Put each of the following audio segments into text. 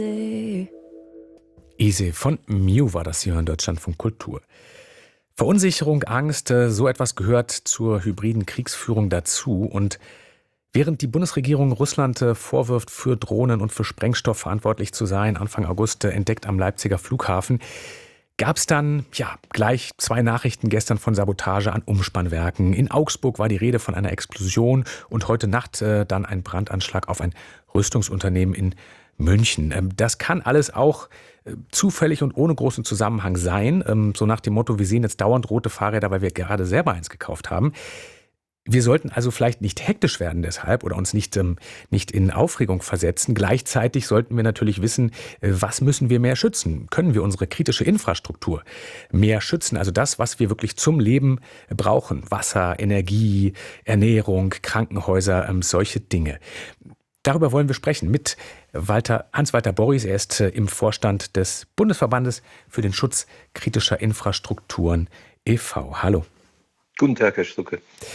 Ise von Miu war das hier in Deutschlandfunk Kultur. Verunsicherung, Angst, so etwas gehört zur hybriden Kriegsführung dazu. Und während die Bundesregierung Russland vorwirft, für Drohnen und für Sprengstoff verantwortlich zu sein, Anfang August entdeckt am Leipziger Flughafen, gab es dann gleich 2 Nachrichten gestern von Sabotage an Umspannwerken. In Augsburg war die Rede von einer Explosion und heute Nacht dann ein Brandanschlag auf ein Rüstungsunternehmen in München. Das kann alles auch zufällig und ohne großen Zusammenhang sein. So nach dem Motto, wir sehen jetzt dauernd rote Fahrräder, weil wir gerade selber eins gekauft haben. Wir sollten also vielleicht nicht hektisch werden deshalb oder uns nicht in Aufregung versetzen. Gleichzeitig sollten wir natürlich wissen, was müssen wir mehr schützen? Können wir unsere kritische Infrastruktur mehr schützen? Also das, was wir wirklich zum Leben brauchen. Wasser, Energie, Ernährung, Krankenhäuser, solche Dinge. Darüber wollen wir sprechen mit Hans-Walter Borries. Er ist im Vorstand des Bundesverbandes für den Schutz kritischer Infrastrukturen e.V. Hallo. Guten Tag, Herr Stucke.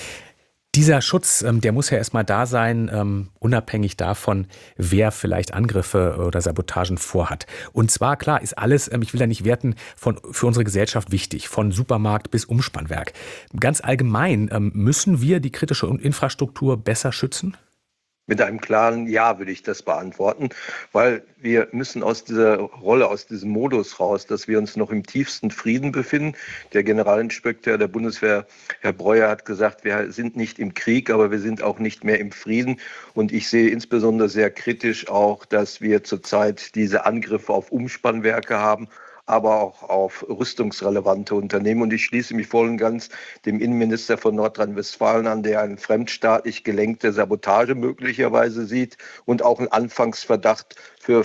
Dieser Schutz, der muss ja erstmal da sein, unabhängig davon, wer vielleicht Angriffe oder Sabotagen vorhat. Und zwar, klar, ist alles, ich will da nicht werten, für unsere Gesellschaft wichtig, von Supermarkt bis Umspannwerk. Ganz allgemein, müssen wir die kritische Infrastruktur besser schützen? Mit einem klaren Ja würde ich das beantworten, weil wir müssen aus dieser Rolle, aus diesem Modus raus, dass wir uns noch im tiefsten Frieden befinden. Der Generalinspekteur der Bundeswehr, Herr Breuer, hat gesagt, wir sind nicht im Krieg, aber wir sind auch nicht mehr im Frieden. Und ich sehe insbesondere sehr kritisch auch, dass wir zurzeit diese Angriffe auf Umspannwerke haben, aber auch auf rüstungsrelevante Unternehmen. Und ich schließe mich voll und ganz dem Innenminister von Nordrhein-Westfalen an, der eine fremdstaatlich gelenkte Sabotage möglicherweise sieht und auch einen Anfangsverdacht für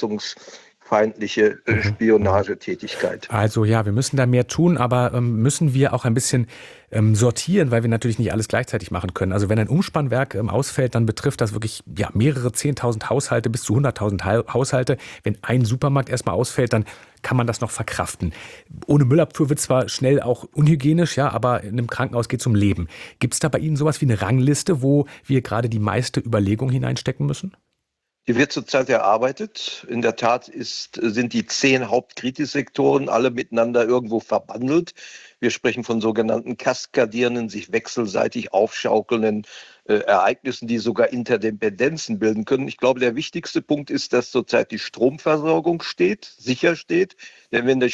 verfassungsfeindliche Spionagetätigkeit. Also ja, wir müssen da mehr tun, aber müssen wir auch ein bisschen sortieren, weil wir natürlich nicht alles gleichzeitig machen können. Also wenn ein Umspannwerk ausfällt, dann betrifft das wirklich mehrere 10.000 Haushalte bis zu 100.000 Haushalte. Wenn ein Supermarkt erstmal ausfällt, dann kann man das noch verkraften. Ohne Müllabfuhr wird zwar schnell auch unhygienisch, aber in einem Krankenhaus geht es um Leben. Gibt es da bei Ihnen sowas wie eine Rangliste, wo wir gerade die meiste Überlegung hineinstecken müssen? Die wird zurzeit erarbeitet. In der Tat sind die 10 Hauptkritissektoren alle miteinander irgendwo verbandelt. Wir sprechen von sogenannten kaskadierenden, sich wechselseitig aufschaukelnden Ereignissen, die sogar Interdependenzen bilden können. Ich glaube, der wichtigste Punkt ist, dass zurzeit die Stromversorgung sicher steht. Denn wenn der